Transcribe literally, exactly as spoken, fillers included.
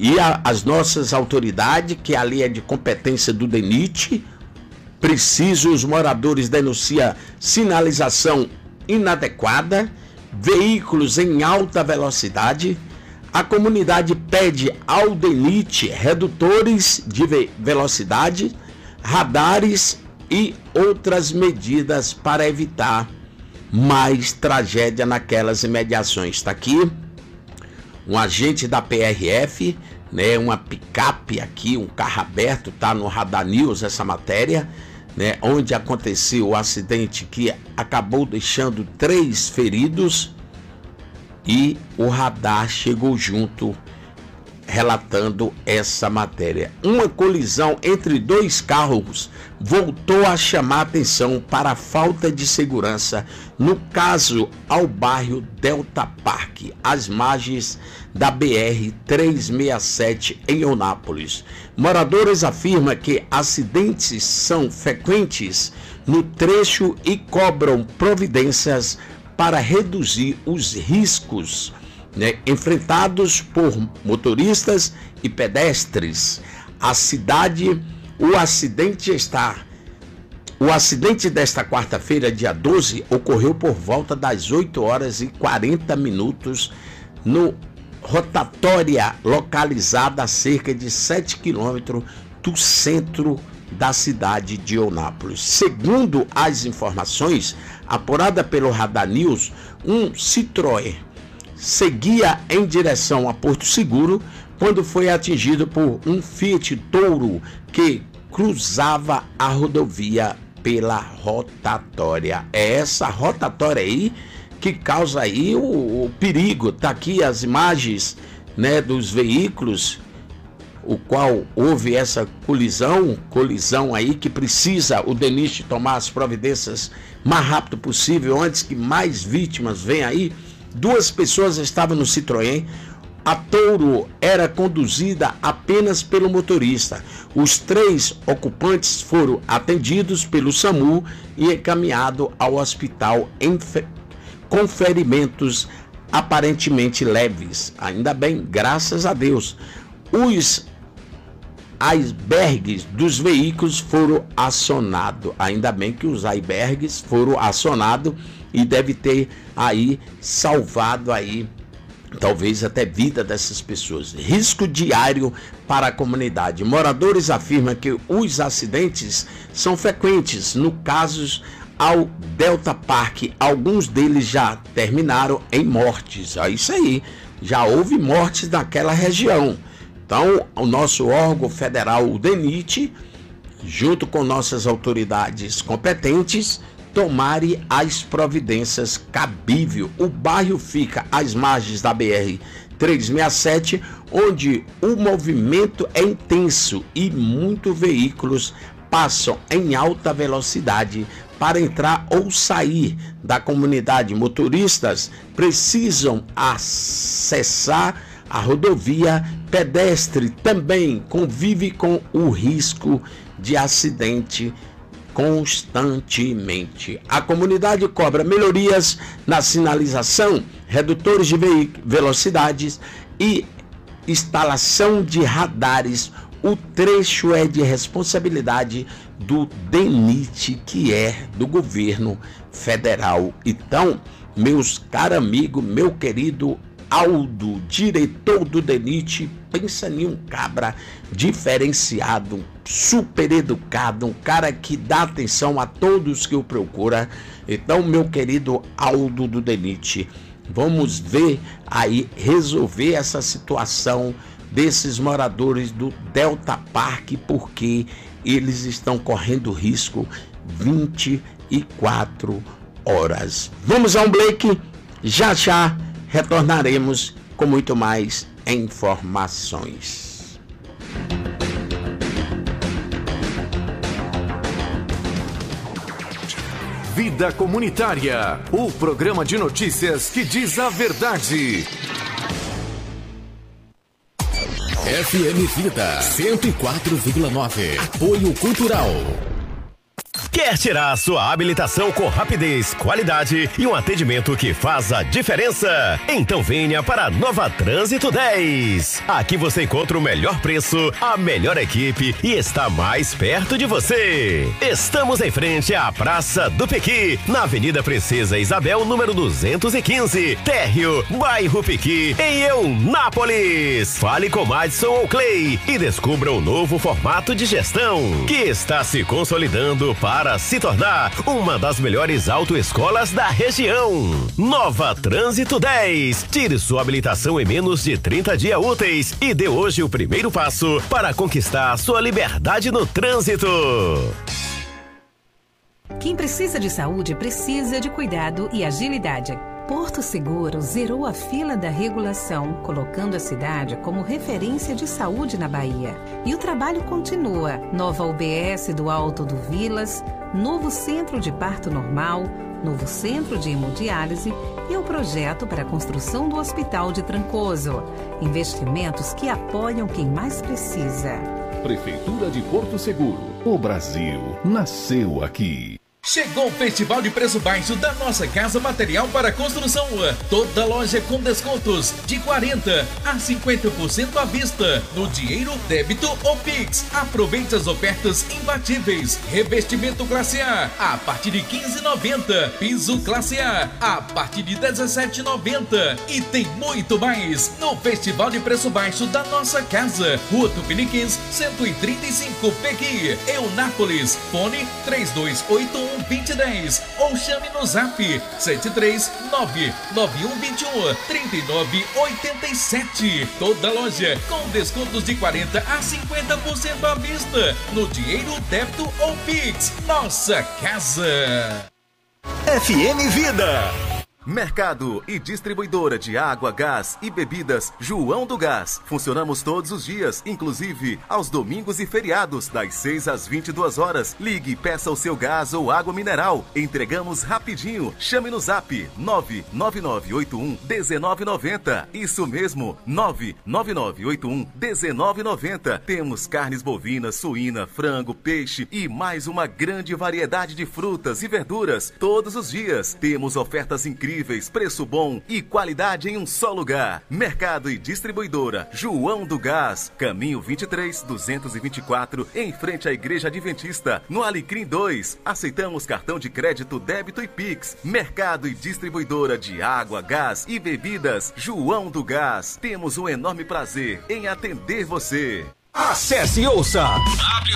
E a, as nossas autoridades, que ali é de competência do DENIT, preciso, os moradores denunciam sinalização inadequada, veículos em alta velocidade. A comunidade pede ao DENIT redutores de ve- velocidade, radares e outras medidas para evitar mais tragédia naquelas imediações. Está aqui um agente da P R F, né, uma picape aqui, um carro aberto, tá no Radar News essa matéria, né, onde aconteceu o acidente que acabou deixando três feridos e o radar chegou junto relatando essa matéria. Uma colisão entre dois carros voltou a chamar atenção para a falta de segurança no caso ao bairro Delta Park, às margens da B R trezentos e sessenta e sete em Eunápolis. Moradores afirmam que acidentes são frequentes no trecho e cobram providências para reduzir os riscos, né, enfrentados por motoristas e pedestres. A cidade, o acidente está, o acidente desta quarta-feira, dia doze, ocorreu por volta das oito horas e quarenta minutos no rotatória localizada a cerca de sete quilômetros do centro da cidade de Eunápolis. Segundo as informações apuradas pelo Radar News, um Citroën seguia em direção a Porto Seguro quando foi atingido por um Fiat Toro que cruzava a rodovia pela rotatória. É essa rotatória aí que causa aí o, o perigo. Tá aqui as imagens, né, dos veículos, o qual houve essa colisão, colisão aí que precisa o DENIT tomar as providências mais rápido possível, antes que mais vítimas venham aí. Duas pessoas estavam no Citroën. A Toro era conduzida apenas pelo motorista. Os três ocupantes foram atendidos pelo SAMU e encaminhados ao hospital em fe... com ferimentos aparentemente leves. Ainda bem, graças a Deus. Os icebergs dos veículos foram acionados. Ainda bem que os icebergs foram acionados e deve ter aí salvado aí talvez até vida dessas pessoas. Risco diário para a comunidade. Moradores afirmam que os acidentes são frequentes no caso ao Delta Park. Alguns deles já terminaram em mortes. É isso aí, já houve mortes naquela região. Então, o nosso órgão federal, o DENIT, junto com nossas autoridades competentes, tomarem as providências cabíveis. O bairro fica às margens da B R trezentos e sessenta e sete, onde o movimento é intenso e muitos veículos passam em alta velocidade para entrar ou sair da comunidade. Motoristas precisam acessar a rodovia. Pedestre também convive com o risco de acidente constantemente. A comunidade cobra melhorias na sinalização, redutores de velocidades e instalação de radares. O trecho é de responsabilidade do DENIT, que é do governo federal. Então, meus caros amigos, meu querido Aldo, diretor do DENIT, pensa em um cabra diferenciado, super educado, um cara que dá atenção a todos que o procura. Então, meu querido Aldo do DENIT, vamos ver aí, resolver essa situação desses moradores do Delta Park, porque eles estão correndo risco vinte e quatro horas. Vamos a um break, já já retornaremos com muito mais informações. Vida Comunitária, o programa de notícias que diz a verdade. F M Vida cento e quatro vírgula nove. Apoio Cultural. Quer tirar sua habilitação com rapidez, qualidade e um atendimento que faz a diferença? Então venha para a Nova Trânsito dez. Aqui você encontra o melhor preço, a melhor equipe e está mais perto de você. Estamos em frente à Praça do Pequi, na Avenida Princesa Isabel, número duzentos e quinze, Térreo, bairro Pequi, em Eunápolis. Fale com Madison ou Clay e descubra o novo formato de gestão que está se consolidando para se tornar uma das melhores autoescolas da região. Nova Trânsito dez. Tire sua habilitação em menos de trinta dias úteis e dê hoje o primeiro passo para conquistar sua liberdade no trânsito. Quem precisa de saúde precisa de cuidado e agilidade. Porto Seguro zerou a fila da regulação, colocando a cidade como referência de saúde na Bahia. E o trabalho continua. Nova U B S do Alto do Vilas, novo centro de parto normal, novo centro de hemodiálise e o projeto para a construção do Hospital de Trancoso. Investimentos que apoiam quem mais precisa. Prefeitura de Porto Seguro. O Brasil nasceu aqui. Chegou o Festival de Preço Baixo da Nossa Casa Material para Construção. Toda loja com descontos de quarenta a cinquenta por cento à vista, no dinheiro, débito ou Pix. Aproveite as ofertas imbatíveis. Revestimento classe A a partir de quinze reais e noventa centavos. Piso classe A a partir de dezessete reais e noventa centavos. E tem muito mais no Festival de Preço Baixo da Nossa Casa. Rua Tupiniquins, cento e trinta e cinco, Pequi, Eunápolis. Fone três dois oito um, dois zero um zero ou chame no zap sete três nove nove um dois um, três nove oito sete. Toda loja com descontos de quarenta a cinquenta por cento à vista, no dinheiro, débito ou Pix. Nossa Casa. F M Vida. Mercado e distribuidora de água, gás e bebidas João do Gás. Funcionamos todos os dias, inclusive aos domingos e feriados, das seis às vinte e duas horas. Ligue e peça o seu gás ou água mineral. Entregamos rapidinho. Chame no zap nove nove nove oito um um nove nove zero. Isso mesmo, nove nove nove oito um um nove nove zero. Temos carnes bovinas, suína, frango, peixe e mais uma grande variedade de frutas e verduras todos os dias. Temos ofertas incríveis, preço bom e qualidade em um só lugar. Mercado e distribuidora João do Gás, caminho vinte e três, duzentos e vinte e quatro, em frente à Igreja Adventista, no Alecrim dois. Aceitamos cartão de crédito, débito e Pix. Mercado e distribuidora de água, gás e bebidas João do Gás. Temos um enorme prazer em atender você. Acesse e ouça